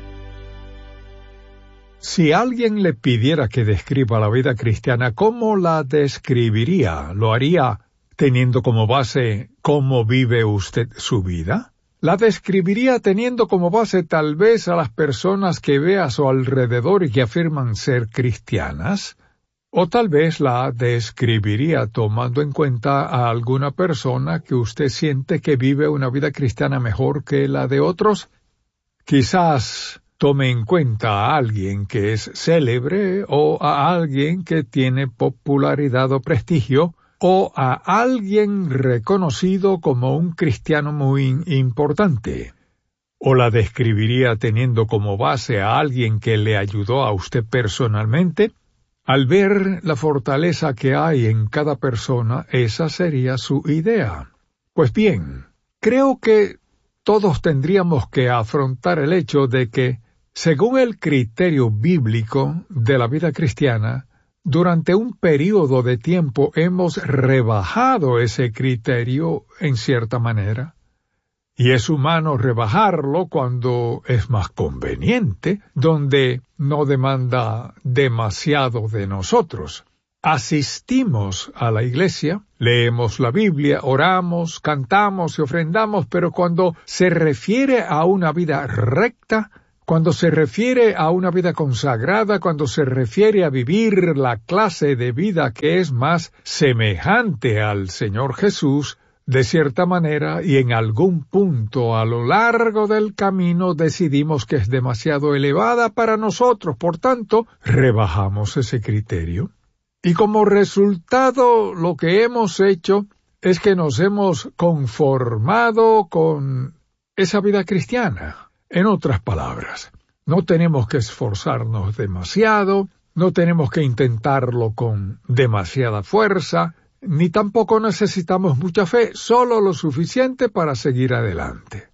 Si alguien le pidiera que describa la vida cristiana, ¿cómo la describiría? ¿Lo haría teniendo como base cómo vive usted su vida? ¿La describiría teniendo como base tal vez a las personas que ve a su alrededor y que afirman ser cristianas? ¿O tal vez la describiría tomando en cuenta a alguna persona que usted siente que vive una vida cristiana mejor que la de otros? Quizás tome en cuenta a alguien que es célebre o a alguien que tiene popularidad o prestigio, o a alguien reconocido como un cristiano muy importante. ¿O la describiría teniendo como base a alguien que le ayudó a usted personalmente? Al ver la fortaleza que hay en cada persona, esa sería su idea. Pues bien, creo que todos tendríamos que afrontar el hecho de que, según el criterio bíblico de la vida cristiana, durante un período de tiempo hemos rebajado ese criterio en cierta manera. y es humano rebajarlo cuando es más conveniente, donde no demanda demasiado de nosotros. Asistimos a la iglesia, leemos la Biblia, oramos, cantamos y ofrendamos, pero cuando se refiere a una vida recta, cuando se refiere a una vida consagrada, cuando se refiere a vivir la clase de vida que es más semejante al Señor Jesús, de cierta manera y en algún punto a lo largo del camino decidimos que es demasiado elevada para nosotros, por tanto, rebajamos ese criterio. Y como resultado, lo que hemos hecho es que nos hemos conformado con esa vida cristiana. En otras palabras, no tenemos que esforzarnos demasiado, no tenemos que intentarlo con demasiada fuerza, ni tampoco necesitamos mucha fe, solo lo suficiente para seguir adelante.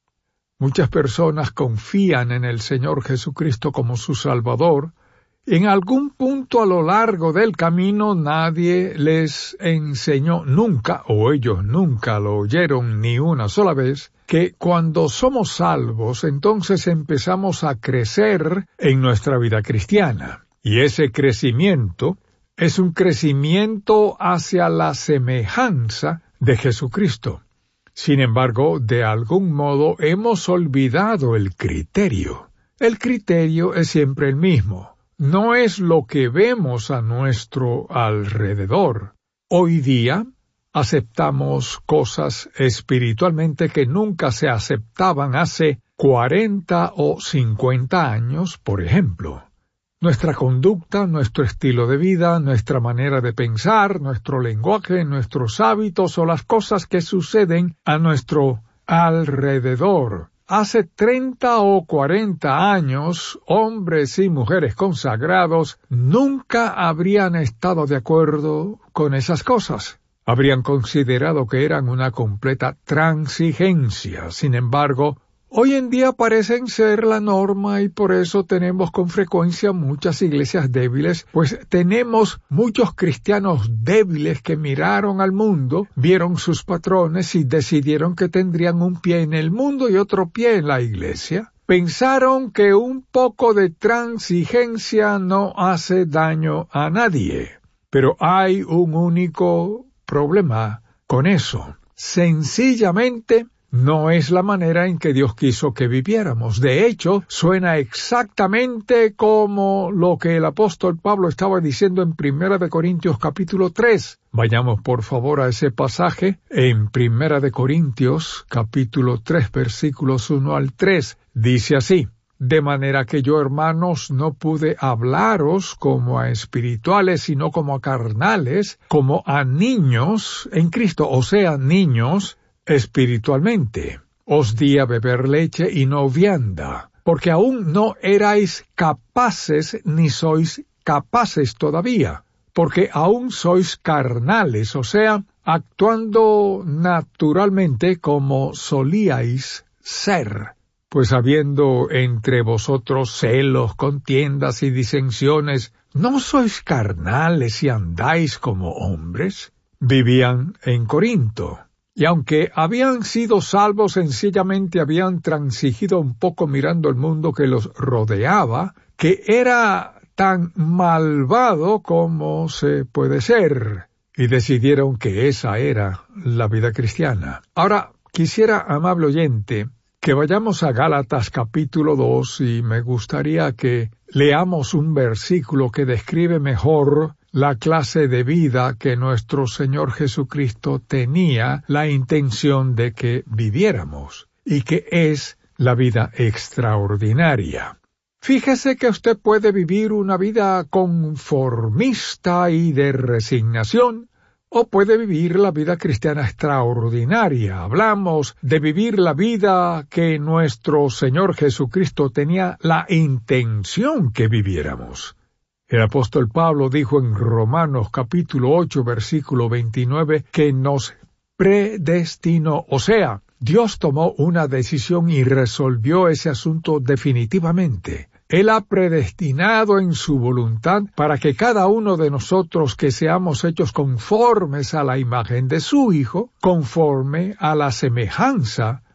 Muchas personas confían en el Señor Jesucristo como su Salvador. En algún punto a lo largo del camino nadie les enseñó nunca, o ellos nunca lo oyeron ni una sola vez, que cuando somos salvos, entonces empezamos a crecer en nuestra vida cristiana. Y ese crecimiento es un crecimiento hacia la semejanza de Jesucristo. Sin embargo, de algún modo hemos olvidado el criterio. El criterio es siempre el mismo. No es lo que vemos a nuestro alrededor. Hoy día aceptamos cosas espiritualmente que nunca se aceptaban hace cuarenta o cincuenta años, por ejemplo. Nuestra conducta, nuestro estilo de vida, nuestra manera de pensar, nuestro lenguaje, nuestros hábitos o las cosas que suceden a nuestro alrededor. Hace treinta o cuarenta años, hombres y mujeres consagrados nunca habrían estado de acuerdo con esas cosas. Habrían considerado que eran una completa transigencia. Sin embargo, hoy en día parecen ser la norma y por eso tenemos con frecuencia muchas iglesias débiles, pues tenemos muchos cristianos débiles que miraron al mundo, vieron sus patrones y decidieron que tendrían un pie en el mundo y otro pie en la iglesia. Pensaron que un poco de transigencia no hace daño a nadie. Pero hay un único problema con eso. Sencillamente, no es la manera en que Dios quiso que viviéramos. De hecho, suena exactamente como lo que el apóstol Pablo estaba diciendo en Primera de Corintios capítulo tres. Vayamos por favor a ese pasaje en Primera de Corintios capítulo tres versículos uno al tres. Dice así: de manera que yo, hermanos, no pude hablaros como a espirituales, sino como a carnales, como a niños en Cristo, o sea, niños espiritualmente. Os di a beber leche y no vianda, porque aún no erais capaces ni sois capaces todavía, porque aún sois carnales, o sea, actuando naturalmente como solíais ser. Pues habiendo entre vosotros celos, contiendas y disensiones, ¿no sois carnales y andáis como hombres? Vivían en Corinto. Y aunque habían sido salvos, sencillamente habían transigido un poco mirando el mundo que los rodeaba, que era tan malvado como se puede ser, y decidieron que esa era la vida cristiana. Ahora, quisiera, amable oyente, que vayamos a Gálatas capítulo dos y me gustaría que leamos un versículo que describe mejor la clase de vida que nuestro Señor Jesucristo tenía la intención de que viviéramos, y que es la vida extraordinaria. Fíjese que usted puede vivir una vida conformista y de resignación, o puede vivir la vida cristiana extraordinaria. Hablamos de vivir la vida que nuestro Señor Jesucristo tenía la intención que viviéramos. El apóstol Pablo dijo en Romanos capítulo ocho versículo veintinueve que nos predestinó, o sea, Dios tomó una decisión y resolvió ese asunto definitivamente. Él ha predestinado en su voluntad para que cada uno de nosotros que seamos hechos conformes a la imagen de su Hijo, conforme a la semejanza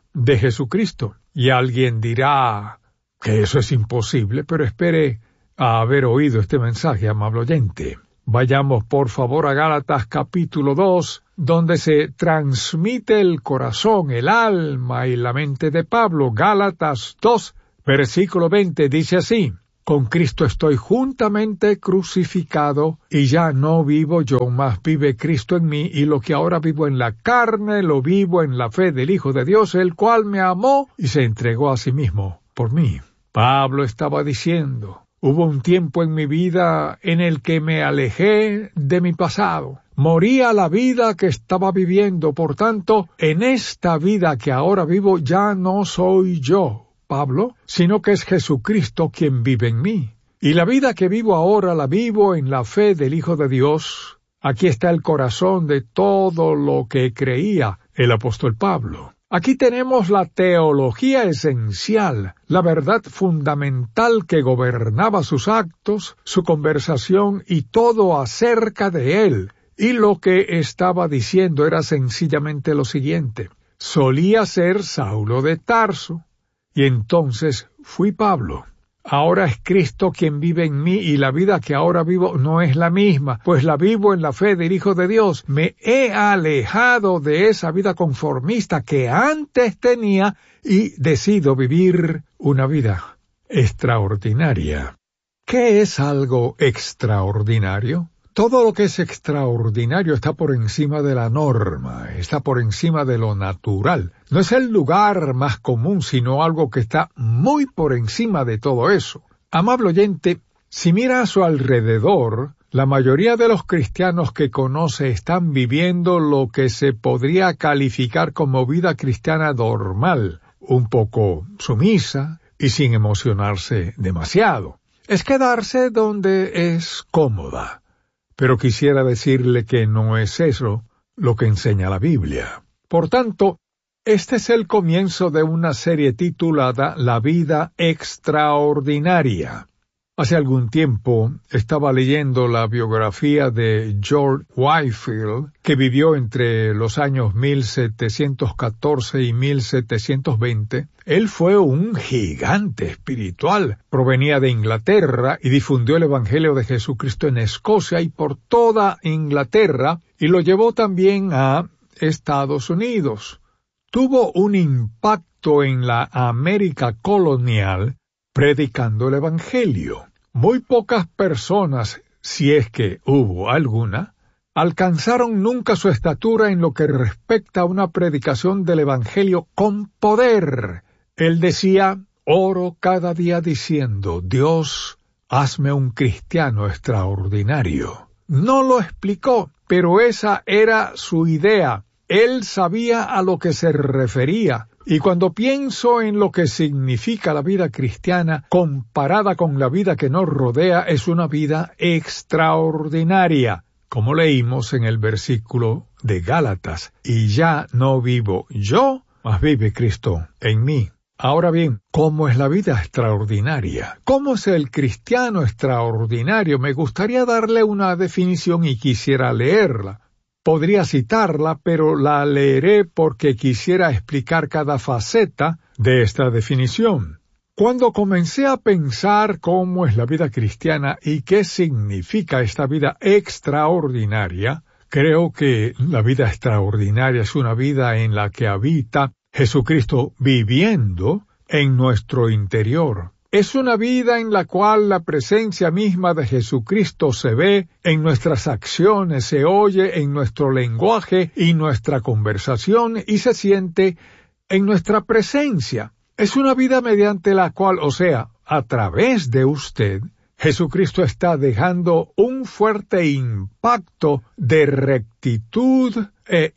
de Jesucristo. Y alguien dirá que eso es imposible, pero espere a haber oído este mensaje, amable oyente. Vayamos por favor a Gálatas capítulo dos, donde se transmite el corazón, el alma y la mente de Pablo. Gálatas dos, versículo veinte, dice así: Con Cristo estoy juntamente crucificado, y ya no vivo yo, mas vive Cristo en mí, y lo que ahora vivo en la carne, lo vivo en la fe del Hijo de Dios, el cual me amó y se entregó a sí mismo por mí. Pablo estaba diciendo: hubo un tiempo en mi vida en el que me alejé de mi pasado. Morí a la vida que estaba viviendo. Por tanto, en esta vida que ahora vivo ya no soy yo, Pablo, sino que es Jesucristo quien vive en mí. Y la vida que vivo ahora la vivo en la fe del Hijo de Dios. Aquí está el corazón de todo lo que creía el apóstol Pablo. Aquí tenemos la teología esencial, la verdad fundamental que gobernaba sus actos, su conversación y todo acerca de él. Y lo que estaba diciendo era sencillamente lo siguiente: solía ser Saulo de Tarso, y entonces fui Pablo. Ahora es Cristo quien vive en mí, y la vida que ahora vivo no es la misma, pues la vivo en la fe del Hijo de Dios. Me he alejado de esa vida conformista que antes tenía y decido vivir una vida extraordinaria. ¿Qué es algo extraordinario? Todo lo que es extraordinario está por encima de la norma, está por encima de lo natural. No es el lugar más común, sino algo que está muy por encima de todo eso. Amable oyente, si mira a su alrededor, la mayoría de los cristianos que conoce están viviendo lo que se podría calificar como vida cristiana normal, un poco sumisa y sin emocionarse demasiado. Es quedarse donde es cómoda. Pero quisiera decirle que no es eso lo que enseña la Biblia. Por tanto, este es el comienzo de una serie titulada La vida extraordinaria. Hace algún tiempo estaba leyendo la biografía de George Whitefield, que vivió entre los años mil setecientos catorce y mil setecientos veinte. Él fue un gigante espiritual. Provenía de Inglaterra y difundió el Evangelio de Jesucristo en Escocia y por toda Inglaterra, y lo llevó también a Estados Unidos. Tuvo un impacto en la América colonial predicando el Evangelio. Muy pocas personas, si es que hubo alguna, alcanzaron nunca su estatura en lo que respecta a una predicación del Evangelio con poder. Él decía: oro cada día diciendo, Dios, hazme un cristiano extraordinario. No lo explicó, pero esa era su idea. Él sabía a lo que se refería. Y cuando pienso en lo que significa la vida cristiana comparada con la vida que nos rodea, es una vida extraordinaria, como leímos en el versículo de Gálatas. Y ya no vivo yo, mas vive Cristo en mí. Ahora bien, ¿cómo es la vida extraordinaria? ¿Cómo es el cristiano extraordinario? Me gustaría darle una definición y quisiera leerla. Podría citarla, pero la leeré porque quisiera explicar cada faceta de esta definición. Cuando comencé a pensar cómo es la vida cristiana y qué significa esta vida extraordinaria, creo que la vida extraordinaria es una vida en la que habita Jesucristo viviendo en nuestro interior. Es una vida en la cual la presencia misma de Jesucristo se ve en nuestras acciones, se oye en nuestro lenguaje y nuestra conversación y se siente en nuestra presencia. Es una vida mediante la cual, o sea, a través de usted, Jesucristo está dejando un fuerte impacto de rectitud e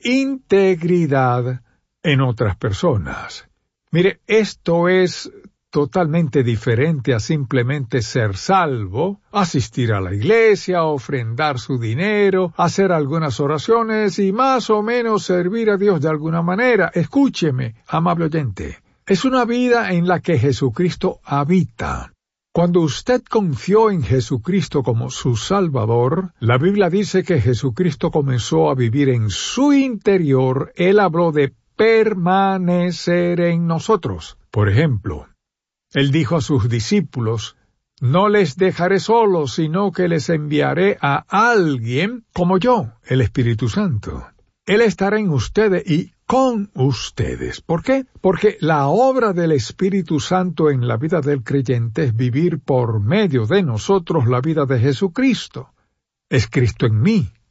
integridad en otras personas. Mire, esto es totalmente diferente a simplemente ser salvo, asistir a la iglesia, ofrendar su dinero, hacer algunas oraciones y más o menos servir a Dios de alguna manera. Escúcheme, amable oyente, es una vida en la que Jesucristo habita. Cuando usted confió en Jesucristo como su Salvador, la Biblia dice que Jesucristo comenzó a vivir en su interior. Él habló de permanecer en nosotros. Por ejemplo, Él dijo a sus discípulos, no les dejaré solos, sino que les enviaré a alguien como yo, el Espíritu Santo. Él estará en ustedes y con ustedes. ¿Por qué? Porque la obra del Espíritu Santo en la vida del creyente es vivir por medio de nosotros la vida de Jesucristo. Es Cristo en mí,